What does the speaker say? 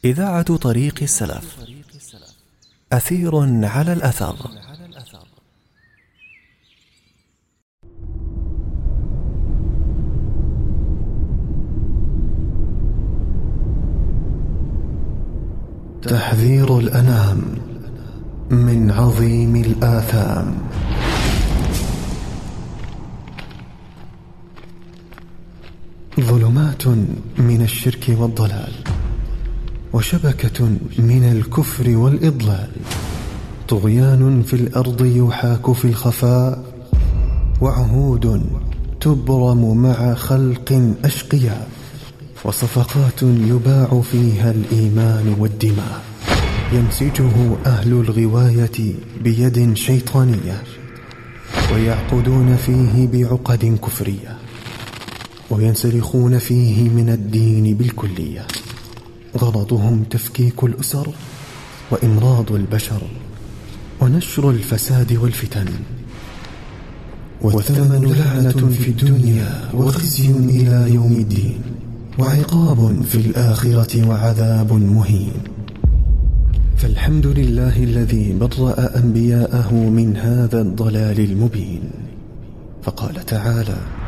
إذاعة طريق السلف. أثير على الأثر. تحذير الأنام من عظيم الآثام. ظلمات من الشرك والضلال، وشبكة من الكفر والإضلال، طغيان في الأرض يحاك في الخفاء، وعهود تبرم مع خلق أشقياء، وصفقات يباع فيها الإيمان والدماء، يمسجه أهل الغواية بيد شيطانية، ويعقدون فيه بعقد كفرية، وينسلخون فيه من الدين بالكلية. غرضهم تفكيك الأسر وإمراض البشر ونشر الفساد والفتن، والثمن لعنة في الدنيا وخزي إلى يوم الدين، وعقاب في الآخرة وعذاب مهين. فالحمد لله الذي برأ أنبياءه من هذا الضلال المبين. فقال تعالى: